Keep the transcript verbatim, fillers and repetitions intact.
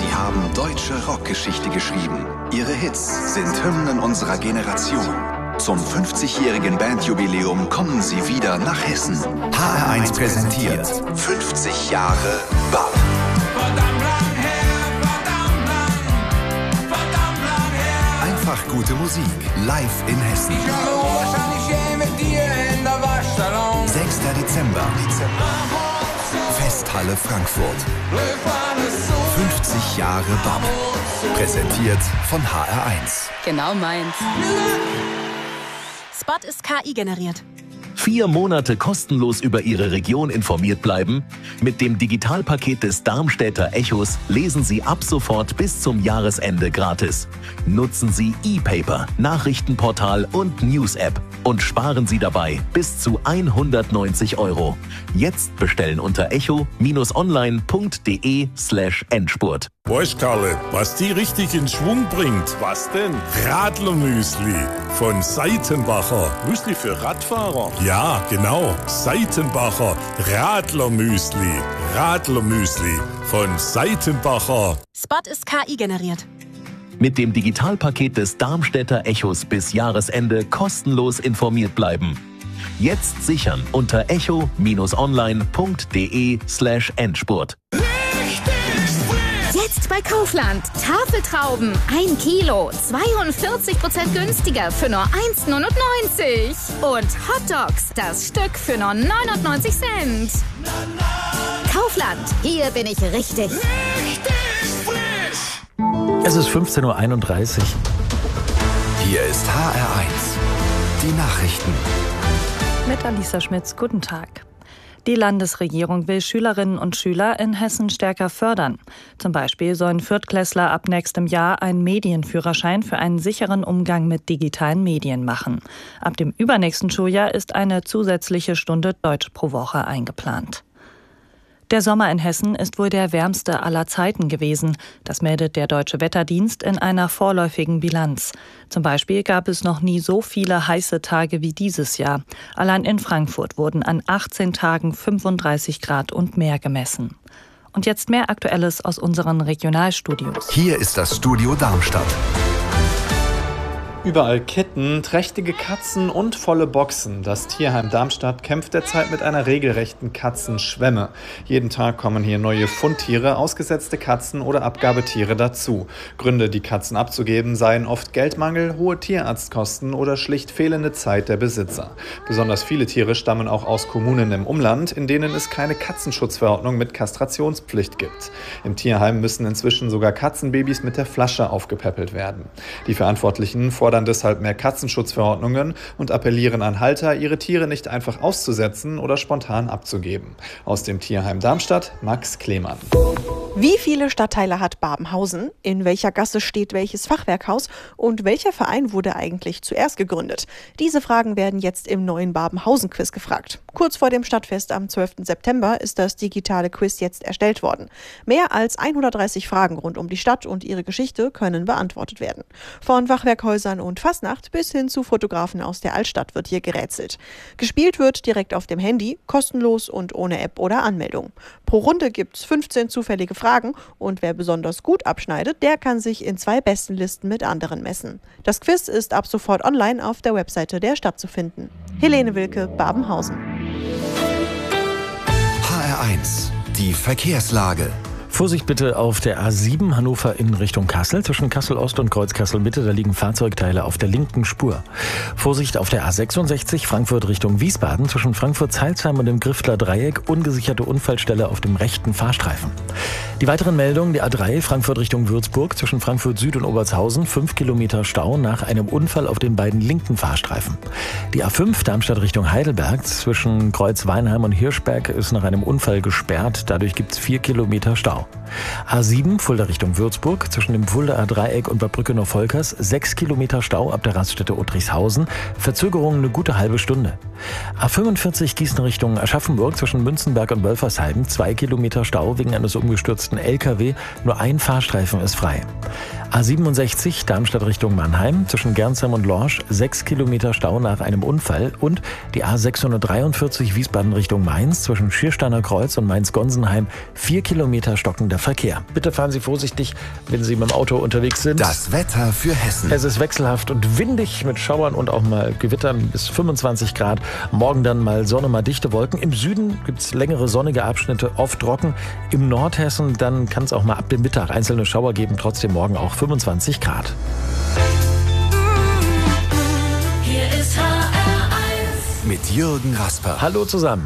Sie haben deutsche Rockgeschichte geschrieben. Ihre Hits sind Hymnen unserer Generation. Zum fünfzigjährigen Bandjubiläum kommen Sie wieder nach Hessen. H R eins präsentiert fünfzig Jahre B A P. Verdammt lang her, verdammt lang, verdammt lang her. Einfach gute Musik, live in Hessen. Ich habe wahrscheinlich je mit dir in der Waschsalon. sechster Dezember. Festhalle Frankfurt. fünfzig Jahre B A P. Präsentiert von H R eins. Genau meins. Spot ist K I generiert. Vier Monate kostenlos über Ihre Region informiert bleiben? Mit dem Digitalpaket des Darmstädter Echos lesen Sie ab sofort bis zum Jahresende gratis. Nutzen Sie E-Paper, Nachrichtenportal und News-App und sparen Sie dabei bis zu hundertneunzig Euro. Jetzt bestellen unter echo-online.de slash Endspurt. Weißt Karle, was die richtig in Schwung bringt? Was denn? Radlermüsli von Seitenbacher. Müsli für Radfahrer? Ja, genau. Seitenbacher Radlermüsli. Radlermüsli von Seitenbacher. Spot ist K I generiert. Mit dem Digitalpaket des Darmstädter Echos bis Jahresende kostenlos informiert bleiben. Jetzt sichern unter echo-online.de slash Endspurt. Jetzt bei Kaufland. Tafeltrauben. ein Kilo. zweiundvierzig Prozent günstiger für nur eins neunundneunzig. Und Hotdogs. Das Stück für nur neunundneunzig Cent. Kaufland. Hier bin ich richtig. Richtig frisch. Es ist fünfzehn Uhr einunddreißig. Hier ist H R eins. Die Nachrichten. Mit Alisa Schmitz, guten Tag. Die Landesregierung will Schülerinnen und Schüler in Hessen stärker fördern. Zum Beispiel sollen Viertklässler ab nächstem Jahr einen Medienführerschein für einen sicheren Umgang mit digitalen Medien machen. Ab dem übernächsten Schuljahr ist eine zusätzliche Stunde Deutsch pro Woche eingeplant. Der Sommer in Hessen ist wohl der wärmste aller Zeiten gewesen. Das meldet der Deutsche Wetterdienst in einer vorläufigen Bilanz. Zum Beispiel gab es noch nie so viele heiße Tage wie dieses Jahr. Allein in Frankfurt wurden an achtzehn Tagen fünfunddreißig Grad und mehr gemessen. Und jetzt mehr Aktuelles aus unseren Regionalstudios. Hier ist das Studio Darmstadt. Überall Kitten, trächtige Katzen und volle Boxen. Das Tierheim Darmstadt kämpft derzeit mit einer regelrechten Katzenschwemme. Jeden Tag kommen hier neue Fundtiere, ausgesetzte Katzen oder Abgabetiere dazu. Gründe, die Katzen abzugeben, seien oft Geldmangel, hohe Tierarztkosten oder schlicht fehlende Zeit der Besitzer. Besonders viele Tiere stammen auch aus Kommunen im Umland, in denen es keine Katzenschutzverordnung mit Kastrationspflicht gibt. Im Tierheim müssen inzwischen sogar Katzenbabys mit der Flasche aufgepäppelt werden. Die Verantwortlichen fordern deshalb mehr Katzenschutzverordnungen und appellieren an Halter, ihre Tiere nicht einfach auszusetzen oder spontan abzugeben. Aus dem Tierheim Darmstadt, Max Klemann. Wie viele Stadtteile hat Babenhausen? In welcher Gasse steht welches Fachwerkhaus? Und welcher Verein wurde eigentlich zuerst gegründet? Diese Fragen werden jetzt im neuen Babenhausen-Quiz gefragt. Kurz vor dem Stadtfest am zwölften September ist das digitale Quiz jetzt erstellt worden. Mehr als hundertdreißig Fragen rund um die Stadt und ihre Geschichte können beantwortet werden. Von Fachwerkhäusern und Fasnacht bis hin zu Fotografen aus der Altstadt wird hier gerätselt. Gespielt wird direkt auf dem Handy, kostenlos und ohne App oder Anmeldung. Pro Runde gibt es fünfzehn zufällige Fragen und wer besonders gut abschneidet, der kann sich in zwei Bestenlisten mit anderen messen. Das Quiz ist ab sofort online auf der Webseite der Stadt zu finden. Helene Wilke, Babenhausen. H R eins. Die Verkehrslage. Vorsicht bitte auf der A sieben Hannover in Richtung Kassel. Zwischen Kassel Ost und Kreuz Kassel Mitte, da liegen Fahrzeugteile auf der linken Spur. Vorsicht auf der A sechsundsechzig Frankfurt Richtung Wiesbaden. Zwischen Frankfurt-Zeilsheim und dem Griffler Dreieck ungesicherte Unfallstelle auf dem rechten Fahrstreifen. Die weiteren Meldungen, die A drei Frankfurt Richtung Würzburg. Zwischen Frankfurt Süd und Obertshausen fünf Kilometer Stau nach einem Unfall auf den beiden linken Fahrstreifen. Die A fünf Darmstadt Richtung Heidelberg. Zwischen Kreuz Weinheim und Hirschberg ist nach einem Unfall gesperrt. Dadurch gibt es vier Kilometer Stau. A sieben Fulda Richtung Würzburg, zwischen dem Fuldaer Dreieck und Bad Brückenow-Volkers, sechs Kilometer Stau ab der Raststätte Uttrichshausen, Verzögerung eine gute halbe Stunde. A fünfundvierzig Gießen Richtung Aschaffenburg zwischen Münzenberg und Wölfersheim. Zwei Kilometer Stau wegen eines umgestürzten L K W. Nur ein Fahrstreifen ist frei. A siebenundsechzig Darmstadt Richtung Mannheim zwischen Gernsheim und Lorsch. Sechs Kilometer Stau nach einem Unfall. Und die A sechshundertdreiundvierzig Wiesbaden Richtung Mainz zwischen Schiersteiner Kreuz und Mainz-Gonsenheim. Vier Kilometer stockender Verkehr. Bitte fahren Sie vorsichtig, wenn Sie mit dem Auto unterwegs sind. Das Wetter für Hessen. Es ist wechselhaft und windig mit Schauern und auch mal Gewittern bis fünfundzwanzig Grad. Morgen dann mal Sonne, mal dichte Wolken. Im Süden gibt es längere sonnige Abschnitte, oft trocken. Im Nordhessen dann kann es auch mal ab dem Mittag einzelne Schauer geben. Trotzdem morgen auch fünfundzwanzig Grad. Hier ist H R eins. Mit Jürgen Rasper. Hallo zusammen.